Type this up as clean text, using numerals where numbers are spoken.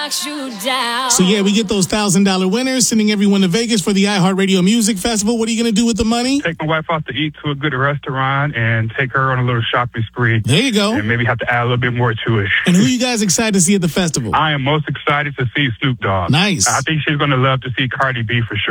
knocks you down. So yeah, we get those $1,000 winners, sending everyone to Vegas for the iHeartRadio Music Festival. What are you going to do with the money? Take my wife out to eat to a good restaurant and take her on a little shopping spree. There you go. And maybe have to add a little bit more to it. And who are you guys excited to see at the festival? I am most excited to see Snoop Dogg. Nice. I think she's going to love to see Cardi B for sure.